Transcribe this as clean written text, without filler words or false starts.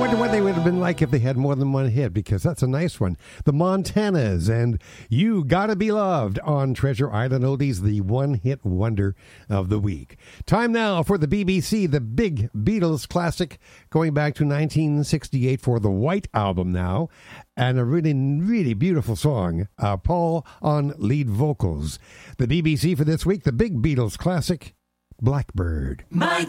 wonder what they would have been like if they had more than one hit, because that's a nice one. The Montanas and You Gotta Be Loved on Treasure Island Oldies, the one-hit wonder of the week. Time now for the BBC, the big Beatles classic, going back to 1968 for the White Album now, and a really, really beautiful song, Paul on lead vocals. The BBC for this week, the big Beatles classic, Blackbird. My